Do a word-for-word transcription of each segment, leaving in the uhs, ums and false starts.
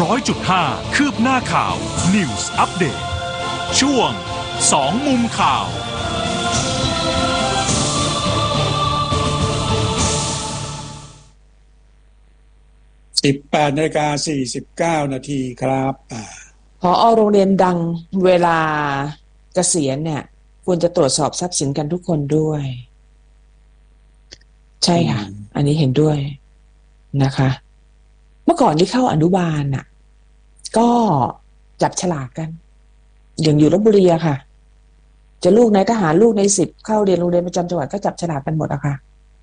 ร้อยจุดห้า คืบหน้าข่าว News Update ช่วงสองมุมข่าวสิบแปดนาฬิกาสี่สิบเก้านาทีครับผอ.โรงเรียนดังเวลาเกษียณเนี่ยควรจะตรวจสอบทรัพย์สินกันทุกคนด้วยใช่ค่ะอันนี้เห็นด้วยนะคะเมื่อก่อนที่เข้าอนุบาลน่ะก็จับฉลากกันอย่างอยู่ลพบุรีอะค่ะจะลูกนายทหารลูกในสิบเข้าเรียนโรงเรียนประจำจังหวัดก็จับฉลากกันหมดอะค่ะ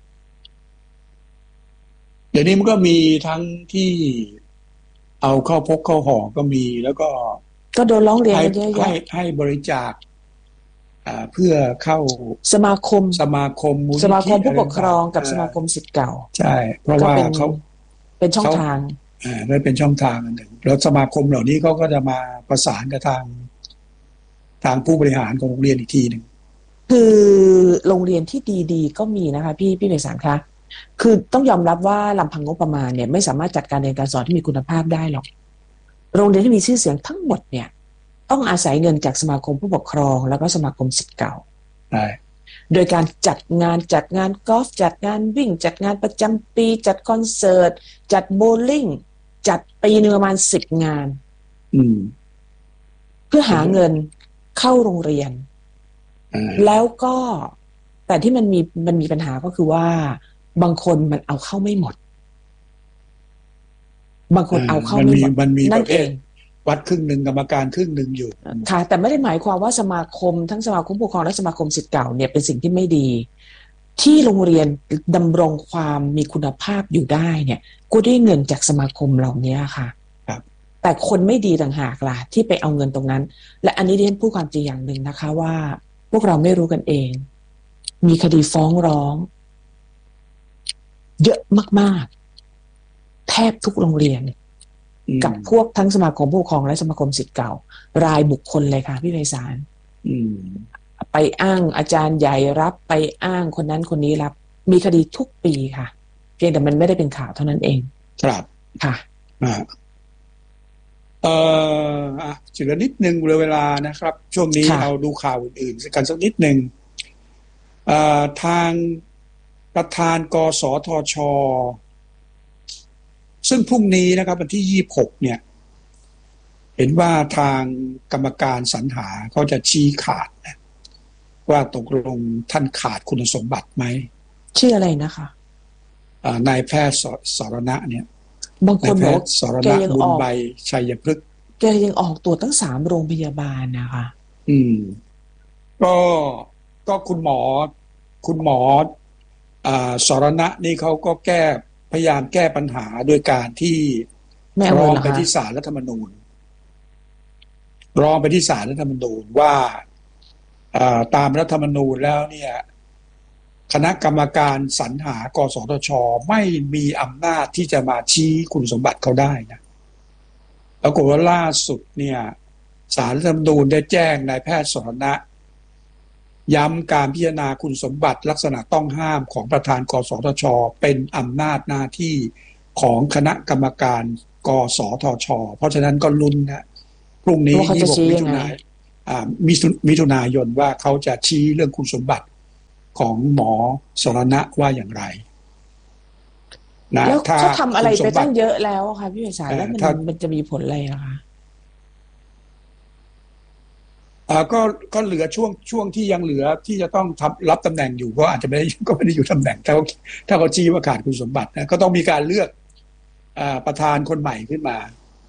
เดี๋ยวนี้มันก็มีทั้งที่เอาเข้าพกเข้าห่อก็มีแล้วก็ก็โดนร้องเรียนกันเยอะแยะให้ให้บริจาคเพื่อเข้าสมาคมสมาคมสมาคมผู้ปกครองกับสมาคมศิษย์เก่าใช่เพราะว่าเขาเป็นช่องทางอ่านั่นเป็นช่องทางอันหนึ่งแล้วสมาคมเหล่านี้เขาก็จะมาประสานกับทางทางผู้บริหารของโรงเรียนอีกทีหนึ่งคือโรงเรียนที่ดีๆก็มีนะคะพี่พี่เมษารคะคือต้องยอมรับว่าลำพังงบประมาณเนี่ยไม่สามารถจัดการเรียนการสอนที่มีคุณภาพได้หรอกโรงเรียนที่มีชื่อเสียงทั้งหมดเนี่ยต้องอาศัยเงินจากสมาคมผู้ปกครองแล้วก็สมาคมศิษย์เก่าใช่โดยการจัดงานจัดงานกอล์ฟจัดงานวิ่งจัดงานประจำปีจัดคอนเสิร์ตจัดโบว์ลิ่งจัดปีนึงประมาณสิบงานอืมเพื่อหาเงินเข้าโรงเรียนแล้วก็แต่ที่มันมีมันมีปัญหาก็คือว่าบางคนมันเอาเข้าไม่หมดบางคนเอาเข้าไม่หมดนั่นเองวัดครึ่งหนึ่งกรรมการครึ่งหนึ่งอยู่ค่ะแต่ไม่ได้หมายความว่าสมาคมทั้งสมาคมผู้ปกครองและสมาคมศิษย์เก่าเนี่ยเป็นสิ่งที่ไม่ดีที่โรงเรียนดำรงความมีคุณภาพอยู่ได้เนี่ยก็ได้เงินจากสมาคมเหล่านี้ค่ะครับแต่คนไม่ดีต่างหากล่ะที่ไปเอาเงินตรงนั้นและอันนี้เรียนพูดความจริงอย่างหนึ่งนะคะว่าพวกเราไม่รู้กันเองมีคดีฟ้องร้องเยอะมากๆแทบทุกโรงเรียนกับพวกทั้งสมาคมผู้ปกครองและสมาคมศิษย์เก่ารายบุคคลเลยค่ะพี่ไพศาลไปอ้างอาจารย์ใหญ่รับไปอ้างคนนั้นคนนี้รับมีคดีทุกปีค่ะเพียงแต่มันไม่ได้เป็นข่าวเท่านั้นเองครับค่ะอ่าเอ่ออ่ะจุดนิดนึงเวลานะครับช่วงนี้เอาดูข่าวอื่นๆกันสักนิดนึงเอ่อทางประธานกสทช.ซึ่งพรุ่งนี้นะครับวันที่ยี่สิบหกเนี่ยเห็นว่าทางกรรมการสรรหาเขาจะชี้ขาดนะว่าตกลงท่านขาดคุณสมบัติไหมชื่ออะไรนะคะอ่านายแพทย์สรณะเนี่ยบางคนบอกสรณะบุญใบชัยพฤกษ์แกยังออกตัวตั้งสามโรงพยาบาลนะคะอืมก็ก็คุณหมอคุณหมออ่าสรณะนี่เขาก็แก้พยายามแก้ปัญหาโดยการที่ร้องไปที่ศาลรัฐธรรมนูญร้องไปที่ศาลรัฐธรรมนูญว่าตามรัฐธรรมนูญแล้วเนี่ยคณะกรรมการสรรหากสทช.ไม่มีอำนาจที่จะมาชี้คุณสมบัติเขาได้นะแล้วก็ว่าล่าสุดเนี่ยศาลรัฐธรรมนูญได้แจ้งนายแพทย์สรณะย้ำการพิจารณาคุณสมบัติลักษณะต้องห้ามของประธานกสทช.เป็นอำนาจหน้าที่ของคณะกรรมการกสทช.เพราะฉะนั้นก็ลุ้นนะพรุ่งนี้ยี่สิบหกมิถุนายนอ่ามิถุนายนว่าเขาจะชี้เรื่องคุณสมบัติของหมอสรณะว่าอย่างไรนะแล้วเขาทำอะไรไปตั้งเยอะแล้วค่ะพี่วิชาแล้วมันมันจะมีผลอะไรอะคะอ่าก็ก็เหลือช่วงช่วงที่ยังเหลือที่จะต้องทำรับตำแหน่งอยู่ก็อาจจะไม่ได้ก็ไม่ได้อยู่ตำแหน่งถ้าถ้าเขาชี้ว่าขาดคุณสมบัตินะก็ต้องมีการเลือกอ่าประธานคนใหม่ขึ้นมา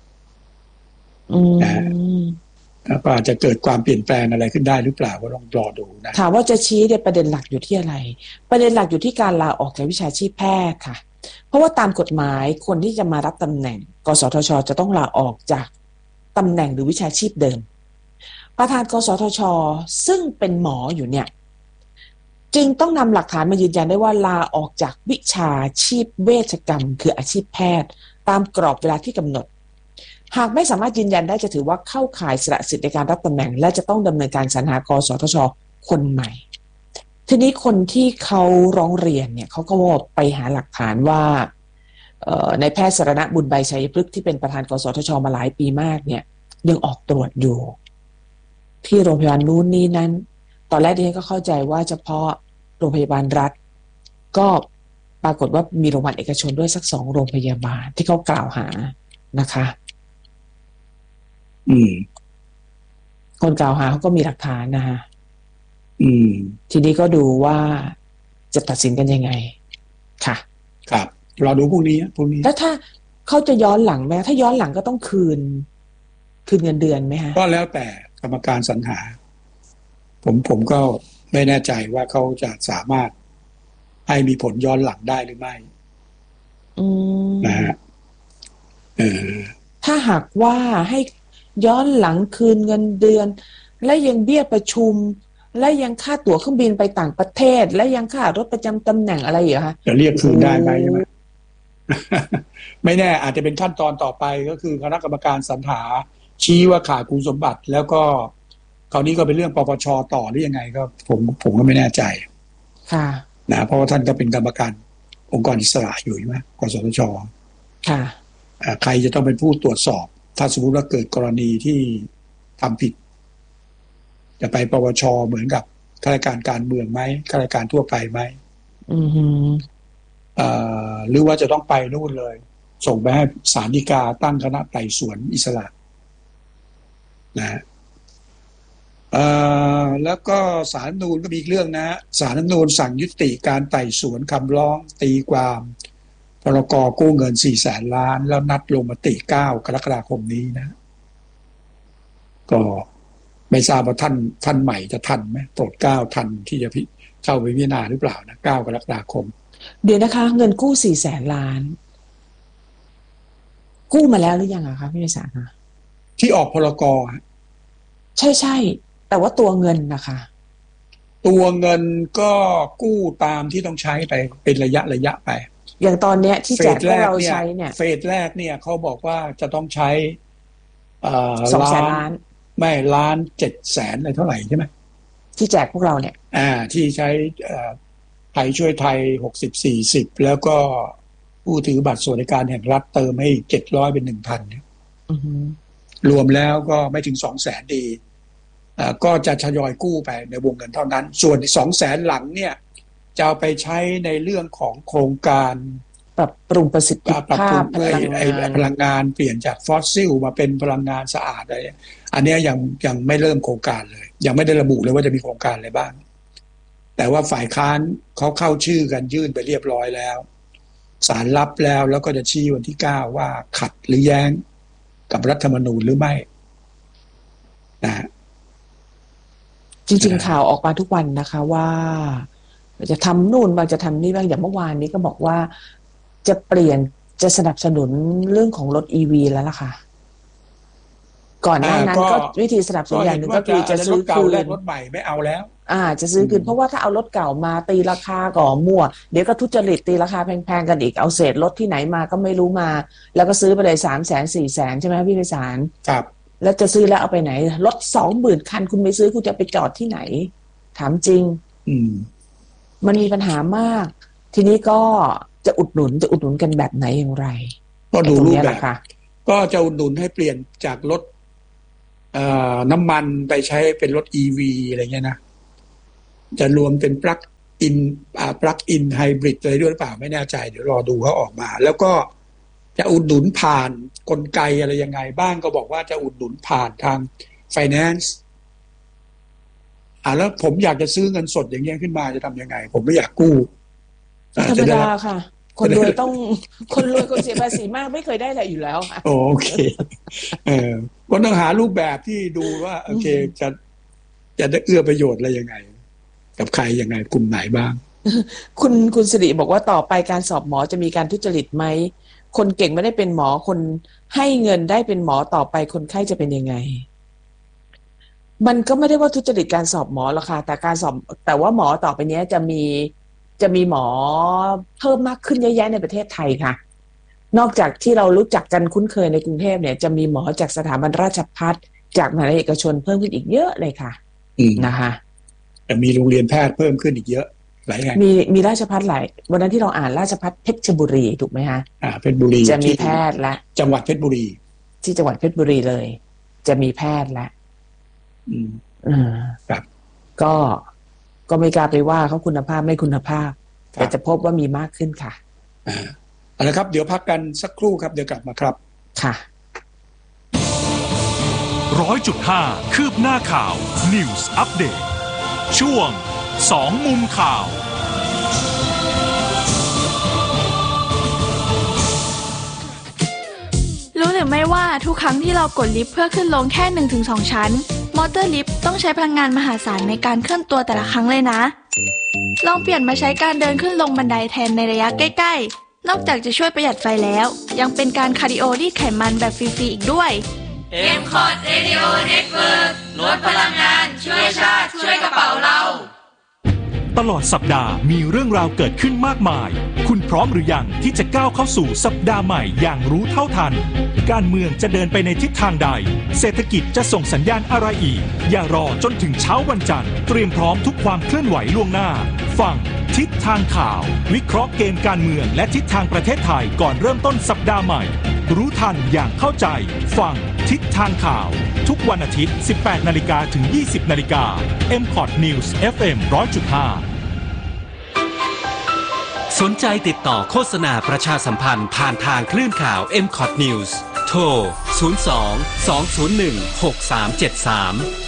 นะก็อาจจะเกิดความเปลี่ยนแปลงอะไรขึ้นได้หรือเปล่าก็ต้องรอดูนะถามว่าจะชี้เนี่ยประเด็นหลักอยู่ที่อะไรประเด็นหลักอยู่ที่การลาออกจากวิชาชีพแพทย์ค่ะเพราะว่าตามกฎหมายคนที่จะมารับตำแหน่งกสทช.จะต้องลาออกจากตำแหน่งหรือวิชาชีพเดิมประธานกสทช.ซึ่งเป็นหมออยู่เนี่ยจึงต้องนำหลักฐานมายืนยันได้ว่าลาออกจากวิชาชีพเวชกรรมคืออาชีพแพทย์ตามกรอบเวลาที่กำหนดหากไม่สามารถยืนยันได้จะถือว่าเข้าข่ายสละสิทธิในการรับตำแหน่งและจะต้องดำเนินการสรรหากสทช.คนใหม่ทีนี้คนที่เขาร้องเรียนเนี่ยเขาก็ไปหาหลักฐานว่าเอ่อในแพทย์สรณะบุญใบชัยพฤกษ์ที่เป็นประธานกสทชมาหลายปีมากเนี่ยยังออกตรวจอยู่ที่โรงพยาบาลนู้นนี้นั้นตอนแรกดิฉันก็เข้าใจว่าเฉพาะโรงพยาบาลรัฐก็ปรากฏว่ามีโรงพยาบาลเอกชนด้วยสักสองโรงพยาบาลที่เขากล่าวหานะคะอืมคนกล่าวหาเขาก็มีหลักฐานนะคะอืมทีนี้ก็ดูว่าจะตัดสินกันยังไงค่ะครับเราดูพรุ่งนี้พรุ่งนี้แล้วถ้าเขาจะย้อนหลังไหมถ้าย้อนหลังก็ต้องคืนคืนเงินเดือนไหมฮะก็แล้วแต่กรรมการสรรหาผมผมก็ไม่แน่ใจว่าเขาจะสามารถให้มีผลย้อนหลังได้หรือไม่นะฮะเออถ้าหากว่าให้ย้อนหลังคืนเงินเดือนและยังเบี้ยประชุมและยังค่าตั๋วเครื่องบินไปต่างประเทศและยังค่ารถประจำตำแหน่งอะไรอยู่คะจะเรียกคืนได้ไหมใช่ไหม ไม่แน่อาจจะเป็นขั้นตอนต่อไปก็คือคณะกรรมการสรรหาชี้ว่าขาดคุณสมบัติแล้วก็คราวนี้ก็เป็นเรื่องปปชต่อหรือยังไงก็ผมผมก็ไม่แน่ใจค่ะนะเพราะว่าท่านก็เป็นกรรมการองค์กรอิสระอยู่ใช่ไหมกสทชค่ะใครจะต้องเป็นผู้ตรวจสอบถ้าสมมติว่าเกิดกรณีที่ทำผิดจะไปปปชเหมือนกับข้าราชการการเมืองไหมข้าราชการทั่วไปไหมอือฮึเอ่อหรือว่าจะต้องไปนู่นเลยส่งไปให้ศาลฎีกาตั้งคณะไต่สวนอิสระนะเอ่อแล้วก็ศาลรัฐธรรมนูญก็มีอีกเรื่องนะศาลรัฐธรรมนูญสั่งยุติการไต่สวนคำร้องตีความพรกกู้เงินสี่แสนล้านแล้วนัดลงมติเก้ากรกฎาคมนี้นะก็ไม่ทราบว่าท่านท่านใหม่จะทันไหมโปรดเกล้าทันที่จะเข้าไปพิจารณาหรือเปล่านะเก้ากรกฎาคมเดี๋ยวนะคะเงินกู้สี่แสนล้านกู้มาแล้วหรือยังอะคะพี่วิสาคะที่ออกพรกใช่ใช่แต่ว่าตัวเงินนะคะตัวเงินก็กู้ตามที่ต้องใช้ไปเป็นระยะระยะไปอย่างตอนเนี้ยที่แจกพวกเราใช้เนี่ยเฟสแรกเนี่ยเขาบอกว่าจะต้องใช้สองแสนล้านไม่ล้านเจ็ดแสนอะไรเท่าไหร่ใช่ไหมที่แจกพวกเราเนี่ยอ่าที่ใช้ไทยช่วยไทยหกสิบสี่สิบแล้วก็ผู้ถือบัตรสวัสดิการแห่งรัฐเติมให้เจ็ดร้อยเป็นหนึ่งพันเนี่ยรวมแล้วก็ไม่ถึงสองแสนดีอ่าก็จะทยอยกู้ไปในวงเงินเท่านั้นส่วนสองแสนหลังเนี่ยจะเอาไปใช้ในเรื่องของโครงการปรับปรุงประสิทธิภาพพลังงานพลังงานเปลี่ยนจากฟอสซิลมาเป็นพลังงานสะอาดอะไรอันนี้ยังยังไม่เริ่มโครงการเลยยังไม่ได้ระบุเลยว่าจะมีโครงการอะไรบ้างแต่ว่าฝ่ายค้านเขาเข้าชื่อกันยื่นไปเรียบร้อยแล้วศาลรับแล้วแล้วก็จะชี้วันที่เก้าว่าขัดหรือแย้งกับรัฐธรรมนูญหรือไม่นะจริงๆข่าวออกมาทุกวันนะคะว่าจะทำนู่นบางจะทำนี่บางอย่างเมื่อวานนี้ก็บอกว่าจะเปลี่ยนจะสนับสนุนเรื่องของรถ อี วี แล้วล่ะค่ะก่อนหน้านั้นก็วิธีสนับสนุนอย่างหนึ่งก็คือจะซื้อคืนรถใหม่ไม่เอาแล้วอ่าจะซื้อคืนเพราะว่าถ้าเอารถเก่ามาตีราคาก่อมั่วเดี๋ยวก็ทุจริตตีราคาแพงๆกันอีกเอาเศษรถที่ไหนมาก็ไม่รู้มาแล้วก็ซื้อไปเลยสามแสนสี่แสนใช่ไหมพี่ไพศาลครับแล้วจะซื้อแล้วเอาไปไหนรถสองหมื่นคันคุณไปซื้อคุณจะไปจอดที่ไหนถามจริงอืมมันมีปัญหามากทีนี้ก็จะอุดหนุนจะอุดหนุนกันแบบไหนอย่างไรก็ดูรูปแบบก็จะอุดหนุนให้เปลี่ยนจากรถน้ำมันไปใช้เป็นรถ อี วี อะไรเงี้ยนะจะรวมเป็นปลั๊กอินปลั๊กอินไฮบริดอะไรด้วยหรือเปล่าไม่แน่ใจเดี๋ยวรอดูเขาออกมาแล้วก็จะอุดหนุนผ่านกลไกอะไรยังไงบ้างก็บอกว่าจะอุดหนุนผ่านทาง Finance อ่าแล้วผมอยากจะซื้อเงินสดอย่างเงี้ยขึ้นมาจะทำยังไงผมไม่อยากกู้ธรรมดาค่ะคนรวยต้องคนรวยคนเสียภาษีมากไม่เคยได้อะไรอยู่แล้วค่ะโอเคเออก็ต้องหารูปแบบที่ดูว่าโอเคจะจะได้เอื้อประโยชน์อะไรยังไงกับใครยังไงกลุ่มไหนบ้างคุณคุณสิริบอกว่าต่อไปการสอบหมอจะมีการทุจริตไหมคนเก่งไม่ได้เป็นหมอคนให้เงินได้เป็นหมอต่อไปคนไข้จะเป็นยังไงมันก็ไม่ได้ว่าทุจริตการสอบหมอหรอกค่ะแต่การสอบแต่ว่าหมอต่อไปนี้จะมีจะมีหมอเพิ่มมากขึ้นเยอะแยะในประเทศไทยค่ะนอกจากที่เรารู้จักกันคุ้นเคยในกรุงเทพเนี่ยจะมีหมอจากสถาบันราชภัฏจากมหาวิทยาลัยเอกชนเพิ่มขึ้นอีกเยอะเลยค่ะนะคะแต่มีโรงเรียนแพทย์เพิ่มขึ้นอีกเยอะหลายแห่งมีมีราชภัฏหลายวันนั้นที่เราอ่านราชภัฏเพชรบุรีถูกไหมคะอ่าเพชรบุรีจะมีแพทย์และจังหวัดเพชรบุรีที่จังหวัดเพชรบุรีเลยจะมีแพทย์และอืมอ่าครับก็ก็ไม่กล้าไปว่าเขาคุณภาพไม่คุณภาพแต่จะพบว่ามีมากขึ้นค่ะอ่าเอาละครับเดี๋ยวพักกันสักครู่ครับเดี๋ยวกลับมาครับค่ะร้อยจุดห้าคืบหน้าข่าว News Update ช่วงสองมุมข่าวรู้หรือไม่ว่าทุกครั้งที่เรากดลิฟต์เพื่อขึ้นลงแค่ หนึ่งถึงสอง ชั้นมอเตอร์ลิฟต์ต้องใช้พลังงานมหาศาลในการเคลื่อนตัวแต่ละครั้งเลยนะลองเปลี่ยนมาใช้การเดินขึ้นลงบันไดแทนในระยะใกล้ๆนอกจากจะช่วยประหยัดไฟแล้วยังเป็นการคาร์ดิโอรีดไขมันแบบฟรีๆอีกด้วยเอ็ม คอร์ด Radio Network ลดพลังงานช่วยชาติช่วยกระเป๋าเราตลอดสัปดาห์มีเรื่องราวเกิดขึ้นมากมายคุณพร้อมหรือยังที่จะก้าวเข้าสู่สัปดาห์ใหม่อย่างรู้เท่าทันการเมืองจะเดินไปในทิศทางใดเศรษฐกิจจะส่งสัญญาณอะไรอีกอย่ารอจนถึงเช้าวันจันทร์เตรียมพร้อมทุกความเคลื่อนไหวล่วงหน้าฟังทิศทางข่าววิเคราะห์เกมการเมืองและทิศทางประเทศไทยก่อนเริ่มต้นสัปดาห์ใหม่รู้ทันอย่างเข้าใจฟังทิศทางข่าวทุกวันอาทิตย์ สิบแปดนาฬิกา ถึง ยี่สิบนาฬิกา เอ็ม คอร์ด News เอฟ เอ็ม หนึ่งร้อยจุดห้าสนใจติดต่อโฆษณาประชาสัมพันธ์ผ่านทางคลื่นข่าว เอ็ม คอร์ด News โทร ศูนย์ สอง สอง ศูนย์ หนึ่ง หก สาม เจ็ด สาม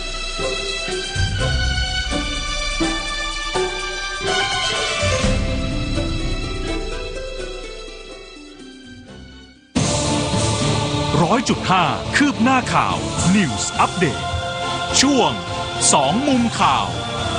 ร้อยจุดห้าคืบหน้าข่าว News Update ช่วงสองมุมข่าว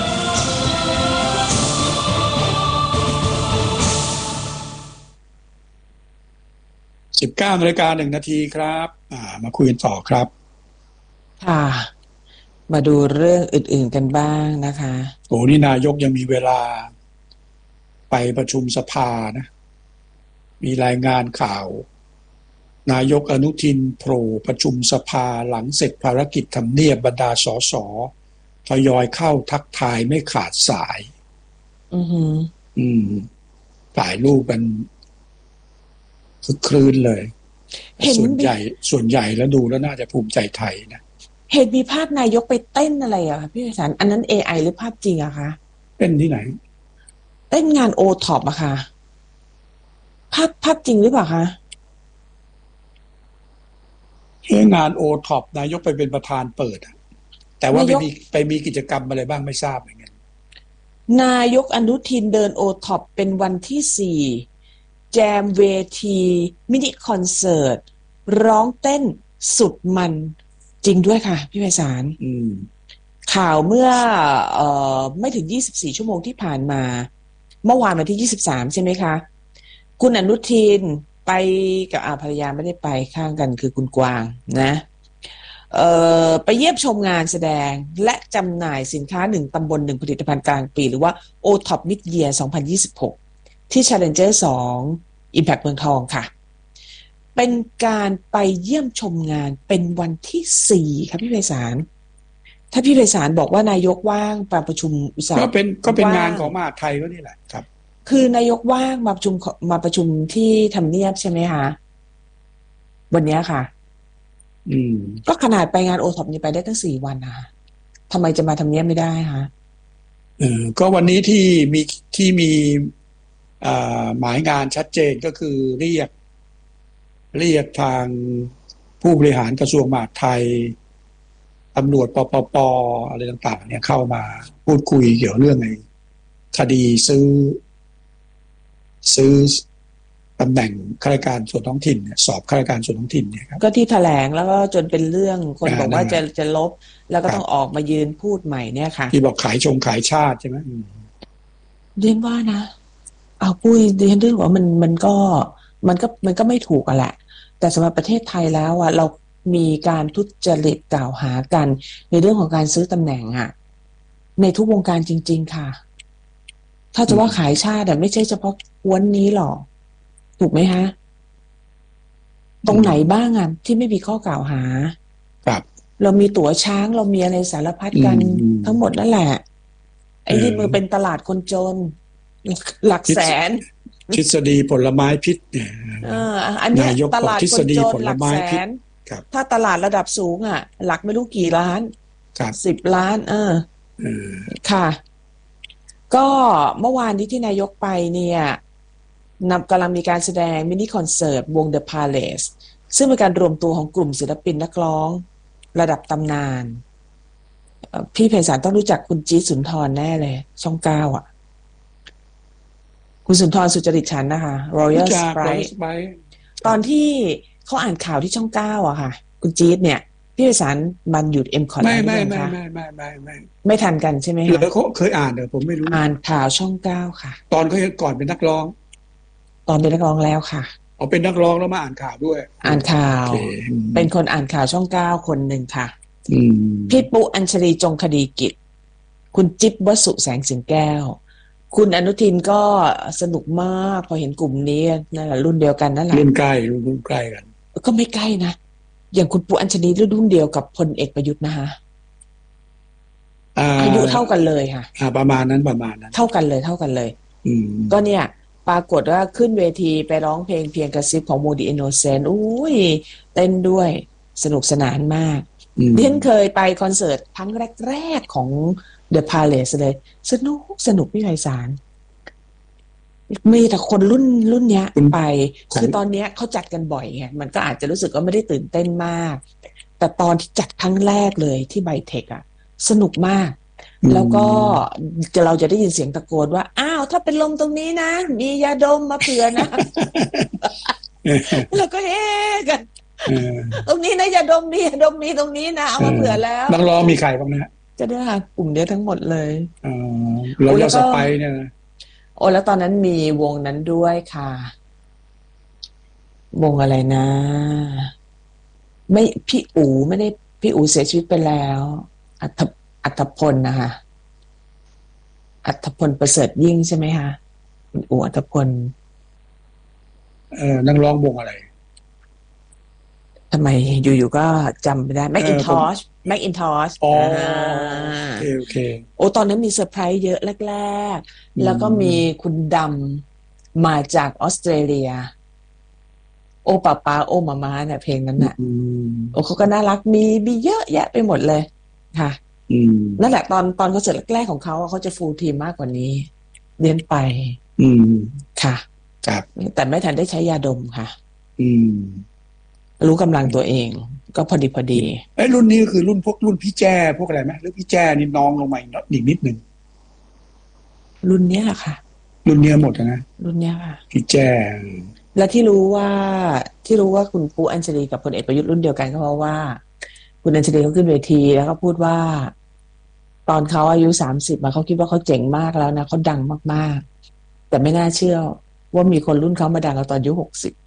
สิบเก้านาฬิกาหนึ่งนาทีครับอ่ามาคุยกันต่อครับค่ะมาดูเรื่องอื่นๆกันบ้างนะคะโอ้นี่นายกยังมีเวลาไปประชุมสภานะมีรายงานข่าวนายกอนุทินโผล่ประชุมสภาหลังเสร็จภารกิจทำเนียบบรรดาสสทยอยเข้าทักทายไม่ขาดสายอือหืออืมถ่ายรูปกันคือคลื่นเลยส่วนใหญ่ส่วนใหญ่แล้วดูแล้วน่าจะภูมิใจไทยนะเห็นมีภาพนายกไปเต้นอะไรอะคะพี่ไพศาลอันนั้น เอ ไอ หรือภาพจริงอะคะเต้นที่ไหนเต้นงานโอท็อปอะค่ะภาพภาพจริงหรือเปล่าคะเรื่องงานโอท็อปนายกไปเป็นประธานเปิดแต่ว่าไปมีไปมีกิจกรรมอะไรบ้างไม่ทราบเหมือนกันนายกอนุทินเดินโอท็อปเป็นวันที่สี่แจมเวทีมินิคอนเสิร์ตร้องเต้นสุดมันจริงด้วยค่ะพี่ไพศาลข่าวเมื่อเอ่อไม่ถึงยี่สิบสี่ชั่วโมงที่ผ่านมาเมื่อวานวันที่ยี่สิบสามใช่ไหมคะคุณอนุทินไปกับอาภรรยาไม่ได้ไปข้างกันคือคุณกวางนะเอ่อไปเยี่ยมชมงานแสดงและจำหน่ายสินค้าหนึ่งตำบลหนึ่งผลิตภัณฑ์กลางปีหรือว่า โอ ท็อป Mid Year สองพันยี่สิบหกที่ Challenger สอง Impact เมืองทองค่ะเป็นการไปเยี่ยมชมงานเป็นวันที่สี่ครับพี่ไพศาลถ้าพี่ไพศาลบอกว่านายกว่างมาประชุมอุตสาหกรรมก็เป็นก็เป็นงานของมหาดไทยก็นี่แหละครับคือนายกว่างมาประชุมมาประชุมที่ทำเนียบใช่ไหมคะวันนี้ค่ะอืมก็ขนาดไปงานโอท็อปนี่ไปได้ตั้งสี่วันนะทำไมจะมาทำเนียบไม่ได้คะเออก็วันนี้ที่มีที่มีอ่าหมายงานชัดเจนก็คือเรียกเรียกทางผู้บริหารกระทรวงมหาดไทยตำรวจปปปอะไรต่างๆเนี่ยเข้ามาพูดคุยเกี่ยวเรื่องไอ้คดีซื้อซื้อตำแหน่งข้าราชการส่วนท้องถิ่นเนี่ยสอบข้าราชการส่วนท้องถิ่นเนี่ยครับก็ที่แถลงแล้วก็จนเป็นเรื่องคนบอกว่าจะจะลบแล้วก็ต้องออกมายืนพูดใหม่เนี่ยค่ะที่บอกขายชงขายชาติใช่ไหมเรียนว่านะเอาปุ้ยเรียนเรื่องว่ามันมันก็มันก็มันก็ไม่ถูกอะแหละแต่สำหรับประเทศไทยแล้วอะเรามีการทุจริตกล่าวหากันในเรื่องของการซื้อตำแหน่งอะในทุกวงการจริงๆค่ะถ้าจะว่าขายชาติแต่ไม่ใช่เฉพาะวันนี้หรอกถูกไหมฮะตรงไหนบ้างอ่ะที่ไม่มีข้อกล่าวหาครับเรามีตั๋วช้างเรามีอะไรสารพัดกันทั้งหมดนั่นแหละไอ้ที่มือเป็นตลาดคนจนหลักแสนทฤษฎีผลไม้พิษเนี่ยเอออันเนี้ยนายกตบอกลาดทฤคษนฎีจผนลหลักไม้แสพิษนครับถ้าตลาดระดับสูงอ่ะ หลักไม่รู้กี่ล้านครับสิบล้าน เออเออค่ะ ก็เมื่อวานนี้ที่นายกไปเนี่ยนำกำลังมีการแสดงมินิคอนเสิร์ตวง The Palace ซึ่งเป็นการรวมตัวของกลุ่มศิลปินนักร้องระดับตำนานเอ่อพี่ไพศาลต้องรู้จักคุณจี๊ดสุนทรแน่เลย ช่องเก้าอ่ะ คุณสุนทรสุจริตฉันท์นะคะ Royal จาก Sprite ไปตอนที่เขาอ่านข่าวที่ช่องเก้าอะค่ะ คุณจี๊ดเนี่ย พี่ไพศาลมันหยุดเอ็มคอร์ดไม่หรือไม่ยังไม่คะไม่ไม่ไม่ไม่ไม่ทันกันใช่ไหมเหลืคะอเขาเคยอ่านเดี๋ยวผมไม่รู้อ่านข่าวช่องเก้าค่ะตอนเขายังก่อนเป็นนักร้องตอนเป็นนักร้องแล้วค่ะเอาเป็นนักร้องแล้วมาอ่านข่าวด้วยอ่านข่าวโอเคเป็นคนอ่านข่าวช่องเก้าคนหนึ่งค่ะอืมพี่ปุ๊อัญชลีจงคดีกิจ คุณจิ๊บวสุแสงสิงแก้ว คุณอนุทินก็สนุกมากพอเห็นกลุ่มนี้นั่นแหละรุ่นเดียวกันนั่นแหละรุ่นใกล้รุ่นใกล้กันก็ไม่ใกล้นะ อย่างคุณปุ๊อัญชลีรุ่นเดียวกับพลเอกประยุทธ์นะคะอ่าอายุเท่ากันเลยค่ะอ่าประมาณนั้นประมาณนั้นเท่ากันเลยเท่ากันเลยอืมก็เนี่ย ปรากฏว่าขึ้นเวทีไปร้องเพลงเพียงกระซิบของโมดีอินโนเซนต์อุ้ยเต้นด้วยสนุกสนานมากอืมดิฉันเคยไปคอนเสิร์ตครั้งแรกๆของ The Palace เลย สนุกสนุกพี่ไพศาลมีแต่คนรุ่นรุ่นเนี้ยไป คือตอนเนี้ยเขาจัดกันบ่อยไงมันก็อาจจะรู้สึกว่าไม่ได้ตื่นเต้นมาก แต่ตอนที่จัดครั้งแรกเลยที่ไบเทคอะสนุกมาก แล้วก็จะเราจะได้ยินเสียงตะโกนว่า อ้าว ถ้าเป็นลมตรงนี้นะ มียาดมมาเผื่อนะ แล้วก็เฮ้กันเออตรงนี้นะยาดมมียาดมมีตรงนี้นะเอามาเผื่อแล้วนักร้องมีใครบ้างนะจะได้หากลุ่มเนี้ยทั้งหมดเลยเออเราแล้จะวก็สไปร์เนี่ยนะโอ้แล้วตอนนั้นมีวงนั้นด้วยค่ะ วงอะไรนะ ไม่พี่อู๋ไม่ได้พี่อู๋เสียชีวิตไปแล้ว อัฐอัฐพลนะคะอัฐพลประเสริฐยิ่งใช่ไหมคะคุณอู๋อัฐพลเออนักร้องวงอะไรทำไมอยู่ๆก็จำไม่ได้แม็กอินทอชแม็กอินทอชอ๋อโอเคโอเคโอ้ตอนนั้นมีเซอร์ไพรส์เยอะแรกอืมๆ แล้วก็มีคุณดำมาจากออสเตรเลีย โอป้าป้าโอมามาเนี่ยเพลงนั้นน่ะอืมโอ้เขาก็น่ารักมีมีเยอะแยะไปหมดเลยค่ะอืมนั่นแหละตอนตอนคอนเสิร์ตแรกๆของเขาอะเขาจะฟูลทีมมากกว่านี้เรียนไปอืมค่ะครับแต่ไม่ทันได้ใช้ยาดมค่ะอืมรู้กำลังตัวเอง ก็พอดีพอดีไอ้ยรุ่นนี้ก็คือรุ่นพวกรุ่นพี่แจ้พวกอะไรไหมหรือพี่แจ้นี่น้องลงมาอีกนิดนิดหนึ่งรุ่นเนี้ยแหละค่ะรุ่นเนี้ยหมดนะรุ่นเนี้ยค่ะพี่แจ้และที่รู้ว่าที่รู้ว่าคุณปูอัญชลีกับพลเอกประยุทธ์รุ่นเดียวกันก็เพราะว่า คุณอัญชลีเขาขึ้นเวทีแล้วก็พูดว่า ตอนเขาอายุสามสิบมาเขาคิดว่าเขาเจ๋งมากแล้วนะเขาดังมากๆ แต่ไม่น่าเชื่อว่ามีคนรุ่นเขามาดังเราตอนอายุหกสิบ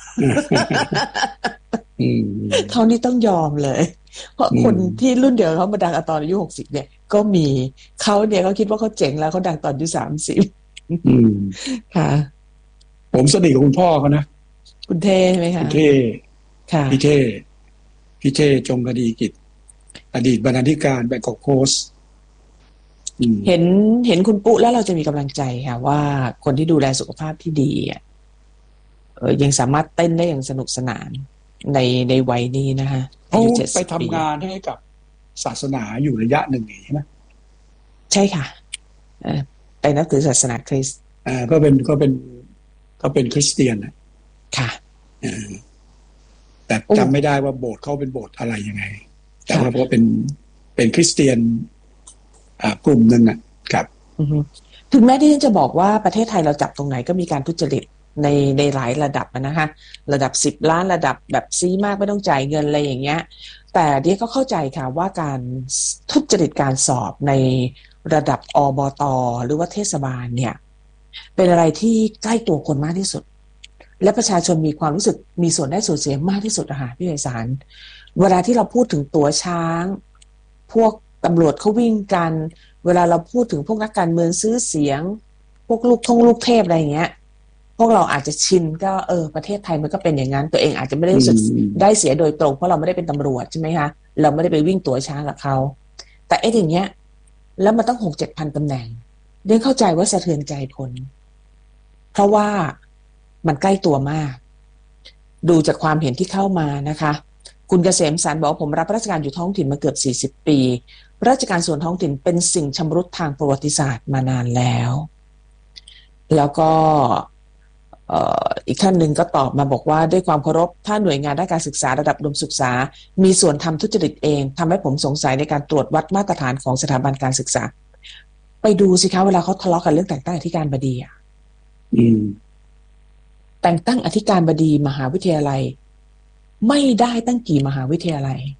อืมเท่านี้ต้องยอมเลย เพราะอืมคนที่รุ่นเดียวเขามาดังตอนอายุหกสิบเนี่ย ก็มีเขาเนี่ยเขาคิดว่าเขาเจ๋งแล้วเขาดังตอนอายุสามสิบอืมค่ะผมสนิทกับคุณพ่อเขานะคุณเท่ใช่ไหมคะพี่เท่ค่ะพี่เท่พี่เท่จงคดีกิจ อดีตบรรณาธิการแบงกอกโพสต์อืมเห็นเห็นคุณปุ๊แล้วเราจะมีกำลังใจค่ะ ว่าคนที่ดูแลสุขภาพที่ดีอ่ะเออยังสามารถเต้นได้อย่างสนุกสนานในในวัยนี้นะคะเขาอายุเจ็ดไปสิบทำปีงานให้กับศาสนาอยู่ระยะหนึ่งนี่ใช่ไหมใช่ค่ะเอ่อไปนับถือศาสนาคริสต์อ่าก็เป็นก็เป็นก็เป็นคริสเตียนนะค่ะอ่าแต่โอ้จำไม่ได้ว่าโบสถ์เขาเป็นโบสถ์อะไรยังไง แต่ค่ะว่าเพราะเป็นเป็นคริสเตียน อ่ากลุ่มหนึ่งอ่ะครับอือฮึถึงแม้ที่ฉันจะบอกว่าประเทศไทยเราจับตรงไหนก็มีการทุจริตในในหลายระดับอะนะคะ ระดับสิบล้านระดับแบบซีมากไม่ต้องจ่ายเงินอะไรอย่างเงี้ย แต่เดียก็เข้าใจค่ะว่าการทุจริตการสอบในระดับอบต.หรือว่าเทศบาลเนี่ย เป็นอะไรที่ใกล้ตัวคนมากที่สุด และประชาชนมีความรู้สึกมีส่วนได้ส่วนเสียมากที่สุดอะค่ะพี่ไพศาลเวลาที่เราพูดถึงตัวช้าง พวกตำรวจเขาวิ่งกัน เวลาเราพูดถึงพวกนักการเมืองซื้อเสียง พวกลูกทงลูกเทพอะไรอย่างเงี้ย พวกเราอาจจะชินก็เออประเทศไทยมันก็เป็นอย่างนั้น ตัวเองอาจจะไม่ได้รู้สึกอืมได้เสียโดยตรงเพราะเราไม่ได้เป็นตำรวจใช่ไหมคะเราไม่ได้ไปวิ่งตัวช้างกับเขาแต่ไอ้อย่างเงี้ย แล้วมันต้องหกเจ็ดพันตำแหน่งเรียนเข้าใจว่าสะเทือนใจคนเพราะว่ามันใกล้ตัวมากดูจากความเห็นที่เข้ามานะคะคุณเกษมสรรบอกผมรับราชการอยู่ท้องถิ่นมาเกือบสี่สิบปีราชการส่วนท้องถิ่นเป็นสิ่งชำรุดทางประวัติศาสตร์มานานแล้วแล้วก็อีกท่านหนึ่งก็ตอบมาบอกว่าด้วยความเคารพถ้าหน่วยงานด้านการศึกษาระดับอุดมศึกษามีส่วนทำทุจริตเองทำให้ผมสงสัยในการตรวจวัดมาตรฐานของสถาบันการศึกษาไปดูสิคะเวลาเขาทะเลาะกันเรื่องแต่งตั้งอธิการบดีอ่ะแต่งตั้งอธิการบดีมหาวิทยาลัยไม่ได้ตั้งกี่มหาวิทยาลัย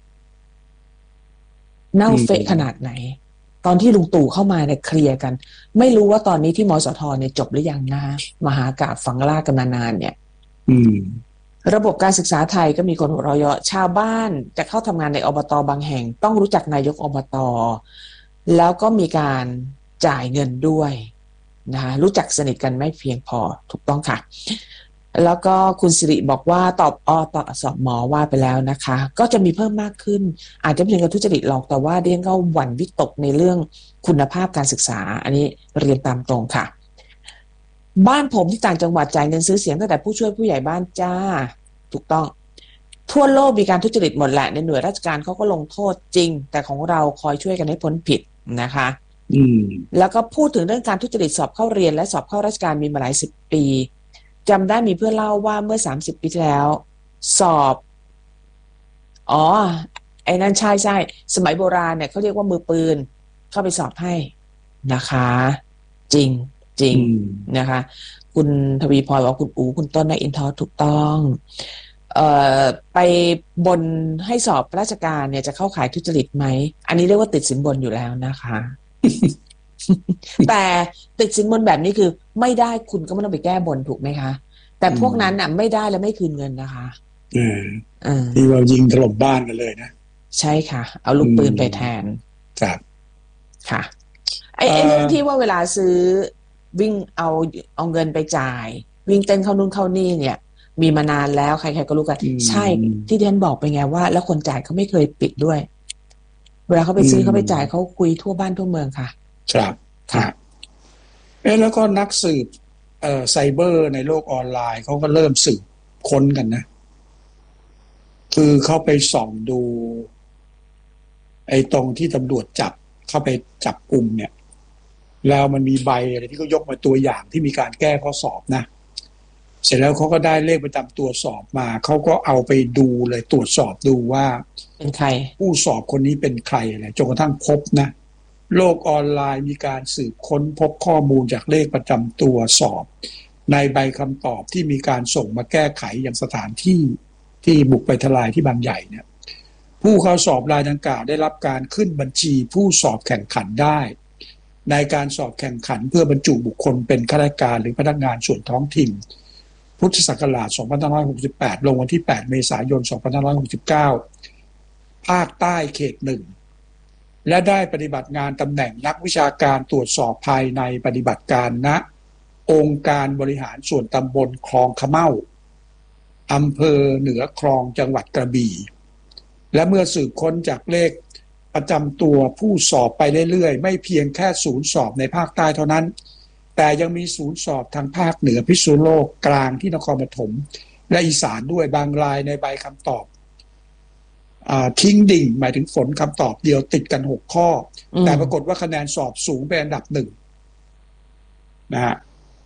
เน่าเฟะขนาดไหนตอนที่ลุงตู่เข้ามาเนี่ยเคลียร์กันไม่รู้ว่าตอนนี้ที่มสทเนี่ยจบหรือยังนะมหากาพย์ฝังลากกันมานานเนี่ยระบบการศึกษาไทยก็มีคนหัวเราะเยาะชาวบ้านจะเข้าทำงานในอบตบางแห่งต้องรู้จักนายกอบตแล้วก็มีการจ่ายเงินด้วยนะคะรู้จักสนิทกันไม่เพียงพอถูกต้องค่ะแล้วก็คุณสิริบอกว่าตอบอตอบสอบหมอว่าไปแล้วนะคะก็จะมีเพิ่มมากขึ้นอาจจะไม่ถึงกับทุจริตหรอกแต่ว่าเรียนก็หวั่นวิตกในเรื่องคุณภาพการศึกษาอันนี้เรียนตามตรงค่ะบ้านผมที่ต่างจังหวัดจ่ายเงินซื้อเสียงตั้งแต่ผู้ช่วยผู้ใหญ่บ้านจ้าถูกต้องทั่วโลกมีการทุจริตหมดแหละในหน่วยราชการเขาก็ลงโทษจริงแต่ของเราคอยช่วยกันให้พ้นผิดนะคะอืมแล้วก็พูดถึงเรื่องการทุจริตสอบเข้าเรียนและสอบเข้าราชการมีมาหลายสิบปีจำได้มีเพื่อนเล่าว่าเมื่อสามสิบปีที่แล้วสอบอ๋อไอ้นั่นใช่ใช่สมัยโบราณเนี่ยเขาเรียกว่ามือปืนเข้าไปสอบให้นะคะจริงจริงนะคะ คุณทวีพรบอกคุณอู๋คุณต้นในอินทอถูกต้องเอ่อไปบนให้สอบราชการเนี่ยจะเข้าข่ายทุจริตไหมอันนี้เรียกว่าติดสินบนอยู่แล้วนะคะ แต่ติดสินบนแบบนี้คือไม่ได้คุณก็ไม่ต้องไปแก้บนถูกไหมคะแต่พวกนั้นน่ะไม่ได้แล้วไม่คืนเงินนะคะอ่าที่เรายิงถล่มบ้านกันเลยนะใช่ค่ะเอาลูกปืนไปแทนครับค่ะไอ้ไอ้เรื่องที่ว่าเวลาซื้อวิ่งเอาเอาเงินไปจ่ายวิ่งเต้นเข้านู่นเข้านี่เนี่ยมีมานานแล้วใครๆก็รู้กันใช่ที่ดิฉันบอกไปไงว่าแล้วคนจ่ายเขาไม่เคยปิดด้วยเวลาเขาไปซื้อเขาไปจ่ายเขาคุยทั่วบ้านทั่วเมืองค่ะครับครับเอ๊ะแล้วก็นักสืบเอ่อไซเบอร์ในโลกออนไลน์เขาก็เริ่มสืบค้นกันนะคือเขาไปส่องดูไอ้ตรงที่ตำรวจจับเข้าไปจับกลุ่มเนี่ยแล้วมันมีใบอะไรที่เขายกมาตัวอย่างที่มีการแก้ข้อสอบนะเสร็จแล้วเขาก็ได้เลขประจำตัวสอบมาเขาก็เอาไปดูเลยตรวจสอบดูว่าเป็นใครผู้สอบคนนี้เป็นใครอะไรจนกระทั่งพบนะโลกออนไลน์มีการสืบค้นพบข้อมูลจากเลขประจำตัวสอบในใบคำตอบที่มีการส่งมาแก้ไขอย่างสถานที่ที่บุกไปทลายที่บางใหญ่เนี่ยผู้เข้าสอบรายดังกล่าวได้รับการขึ้นบัญชีผู้สอบแข่งขันได้ในการสอบแข่งขันเพื่อบรรจุบุคคลเป็นข้าราชการหรือพนักงานส่วนท้องถิ่นพุทธศักราชสองพันห้าร้อยหกสิบแปดลงวันที่แปดเมษายนสองพันห้าร้อยหกสิบเก้าภาคใต้เขตหนึ่งและได้ปฏิบัติงานตำแหน่งนักวิชาการตรวจสอบภายในปฏิบัติการณองค์การบริหารส่วนตำบลคลองขะเม่าอำเภอเหนือคลองจังหวัดกระบี่และเมื่อสืบค้นจากเลขประจำตัวผู้สอบไปเรื่อยๆไม่เพียงแค่ศูนย์สอบในภาคใต้เท่านั้นแต่ยังมีศูนย์สอบทางภาคเหนือพิษณุโลกกลางที่นครปฐมและอีสานด้วยบางรายในใบคำตอบทิ้งดิ่งหมายถึงฝนคำตอบเดียวติดกันหกข้อแต่ปรากฏว่าคะแนนสอบสูงเป็นอันดับหนึ่งนะฮะ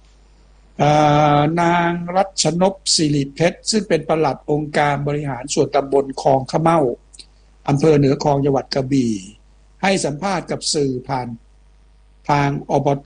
นางรัชนพศิริเพชรซึ่งเป็นปลัดองค์การบริหารส่วนตำบลคลองขะเม่าอำเภอเหนือคลองจังหวัดกระบี่ให้สัมภาษณ์กับสื่อผ่านทางอบต.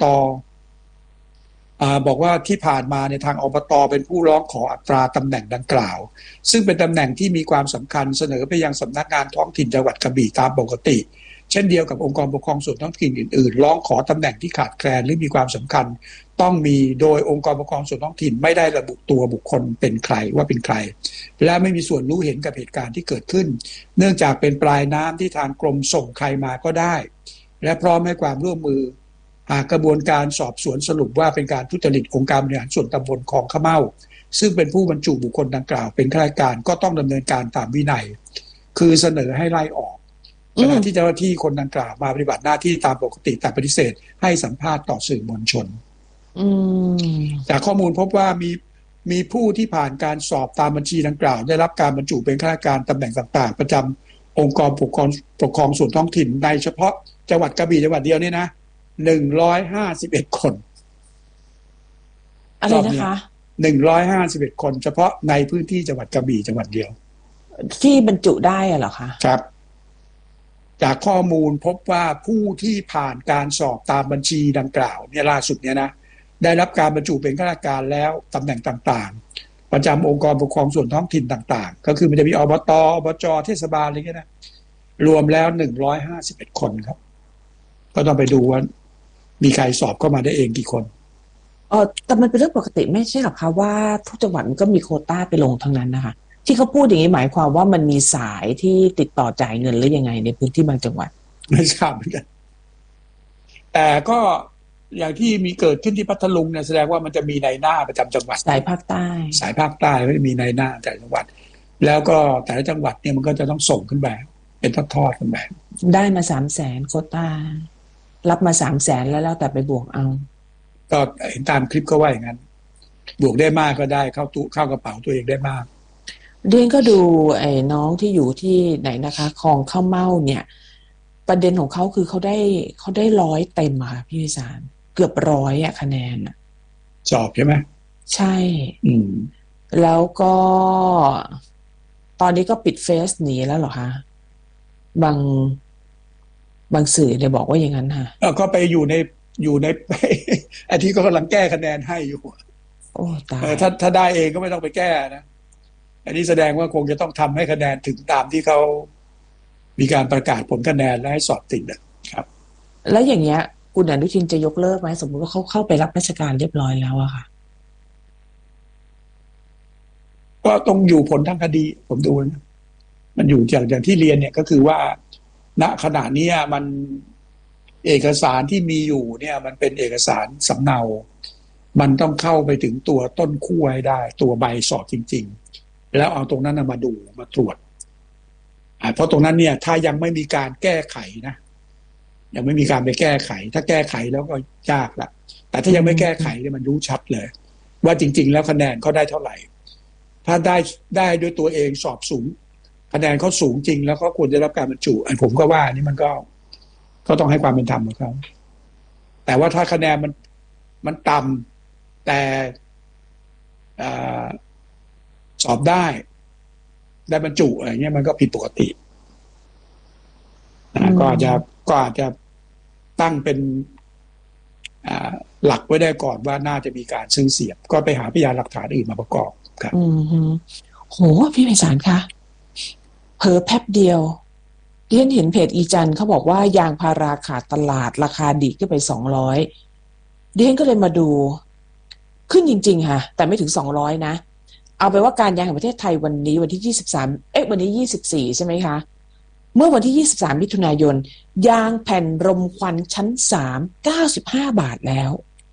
บอกว่าที่ผ่านมาในทางอบต.เป็นผู้ร้องขออัตราตำแหน่งดังกล่าวซึ่งเป็นตำแหน่งที่มีความสำคัญเสนอไปยังสำนักงานท้องถิ่นจังหวัดกระบี่ตามปกติเช่นเดียวกับองค์กรปกครองส่วนท้องถิ่นอื่นๆร้องขอตำแหน่งที่ขาดแคลนหรือมีความสำคัญต้องมีโดยองค์กรปกครองส่วนท้องถิ่นไม่ได้ระบุตัวบุคคลเป็นใครว่าเป็นใครและไม่มีส่วนรู้เห็นกับเหตุการณ์ที่เกิดขึ้นเนื่องจากเป็นปลายน้ำที่ทางกรมส่งใครมาก็ได้และพร้อมให้ความร่วมมือหากกระบวนการสอบสวนสรุปว่าเป็นการทุจริตองค์การบริหารส่วนตำบลคลองขะเม่าซึ่งเป็นผู้บรรจุบุคคลดังกล่าวเป็นข้าราชการก็ต้องดำเนินการตามวินัยคือเสนอให้ไล่ออกขณะที่เจ้าหน้าที่คนดังกล่าวมาปฏิบัติหน้าที่ตามปกติแต่ปฏิเสธให้สัมภาษณ์ต่อสื่อมวลชนอืมจากข้อมูลพบว่ามีมีผู้ที่ผ่านการสอบตามบัญชีดังกล่าวได้รับการบรรจุเป็นข้าราชการตำแหน่งต่างๆประจำองค์กรปกครองปกครองส่วนท้องถิ่นในเฉพาะจังหวัดกระบี่จังหวัดเดียวนี่นะหนึ่งร้อยห้าสิบเอ็ดคนอะไรนะคะหนึ่งร้อยห้าสิบเอ็ดคนเฉพาะในพื้นที่จังหวัดกระบี่จังหวัดเดียวที่บรรจุได้อะเหรอคะครับ จากข้อมูลพบว่าผู้ที่ผ่านการสอบตามบัญชีดังกล่าวเนี่ยล่าสุดเนี่ยนะได้รับการบรรจุเป็นข้าราชการแล้วตำแหน่งต่างๆประจำองค์กรปกครองส่วนท้องถิ่นต่างๆก็คือมันจะมีอบตอบจเทศบาลอะไรเงี้ยนะรวมแล้วหนึ่งร้อยห้าสิบเอ็ดคนครับก็ต้องไปดูว่ามีใครสอบเข้ามาได้เองกี่คนเออแต่มันเป็นเรื่องปกติไม่ใช่หรอคะว่าทุกจังหวัดมันก็มีโควต้าไปลงทั้งนั้นนะคะที่เขาพูดอย่างนี้หมายความว่ามันมีสายที่ติดต่อจ่ายเงินหรือยังไงในพื้นที่บางจังหวัดไม่ทราบเหมือนกันแต่ก็อย่างที่มีเกิดขึ้นที่พัทลุงเนี่ยแสดงว่ามันจะมีนายหน้าประจำจังหวัดสายภาคใต้สายภาคใต้ไม่มีนายหน้าแต่ละจังหวัดแล้วก็แต่ละจังหวัดเนี่ยมันก็จะต้องส่งขึ้นไปเป็นทอดๆกันไปได้มาสามแสนโควต้ารับมาสามแสนแล้วแล้วแต่ไปบวกเอาก็เห็นตามคลิปก็ว่าอย่างนั้นบวกได้มากก็ได้เข้าตู้เข้ากระเป๋าตัวเองได้มากเรียนก็ดูไอ้น้องที่อยู่ที่ไหนนะคะคลองข้าวเม่าเนี่ยประเด็นของเขาคือเขาได้เขาได้ร้อยเต็มค่ะพี่วิสารเกือบร้อยอะคะแนนอะสอบใช่ไหมใช่อืมแล้วก็ตอนนี้ก็ปิดเฟซหนีแล้วเหรอคะบางบางสื่อเนี่ยบอกว่าอย่างนั้นค่ะก็ไปอยู่ในอยู่ในไอ้ที่ก็กำลังแก้คะแนนให้อยู่โอ้ตายถ้าถ้าได้เองก็ไม่ต้องไปแก้นะอันนี้แสดงว่าคงจะต้องทำให้คะแนนถึงตามที่เขามีการประกาศผลคะแนนและให้สอบติดนะครับแล้วอย่างเงี้ยคุณอนุทินจะยกเลิกไหมสมมติว่าเขาเข้าไปรับราชการเรียบร้อยแล้วอะค่ะก็ต้องอยู่ผลทางคดีผมดูนะมันอยู่จากอย่างที่เรียนเนี่ยก็คือว่าณขณะนี้มันเอกสารที่มีอยู่เนี่ยมันเป็นเอกสารสำเนามันต้องเข้าไปถึงตัวต้นขั้วให้ได้ตัวใบสอบจริงๆแล้วเอาตรงนั้นมาดูมาตรวจเพราะตรงนั้นเนี่ยถ้ายังไม่มีการแก้ไขนะยังไม่มีการไปแก้ไขถ้าแก้ไขแล้วก็ยากละแต่ถ้ายังไม่แก้ไขเนี่ยมันรู้ชัดเลยว่าจริงๆแล้วคะแนนเขาได้เท่าไหร่ถ้าได้ได้ด้วยตัวเองสอบสูงคะแนนเขาสูงจริงแล้วก็ควรจะรับการบรรจุอันผมก็ว่านี่มันก็ก็ต้องให้ความเป็นธรรมกับเขาแต่ว่าถ้าคะแนนมันมันต่ำแต่สอบได้ได้บรรจุอะไรเงี้ยมันก็ผิดปกตินะก็อาจจะก็อาจจะตั้งเป็นหลักไว้ได้ก่อนว่าน่าจะมีการซื้อเสียบก็ไปหาพยานหลักฐานอื่นมาประกอบครับอืมฮึโหพี่ไพศาลคะเผลอแป๊บเดียวเรียนเห็นเพจอีจันเขาบอกว่ายางพาราขาดตลาดราคาดีขึ้นไปสองร้อยเรียนก็เลยมาดูขึ้นจริงๆค่ะแต่ไม่ถึงสองร้อยนะเอาไปว่าการยางแห่งประเทศไทยวันนี้วันที่ยี่สิบสามเอ๊ะวันนี้ยี่สิบสี่ใช่ไหมคะเมื่อวันที่ยี่สิบสามมิถุนายนยางแผ่นรมควันชั้นสาม เก้าสิบห้าบาทแล้ว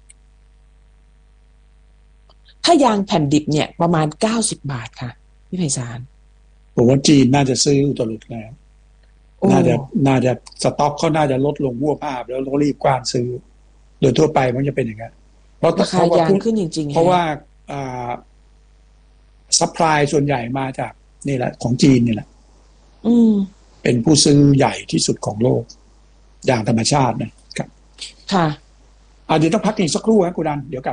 ถ้ายางแผ่นดิบเนี่ยประมาณเก้าสิบบาทค่ะพี่ไพศาลผมว่าจีนน่าจะซื้ออุตลุดแล้วน่าจะน่าจะสต็อกเขาน่าจะลดลงวัวภาพแล้วต้องรีบกว้านซื้อโดยทั่วไปมันจะเป็นอย่างนั้นเพราะราคายางขึ้นจริงๆเพราะว่าอ่าซัพพลายส่วนใหญ่มาจากนี่แหละของจีนนี่แหละอืมเป็นผู้ซื้อใหญ่ที่สุดของโลกอย่างธรรมชาตินะครับค่ะอ่าเดี๋ยวต้องพักอีกสักครู่ครับคุณดันเดี๋ยวกลับ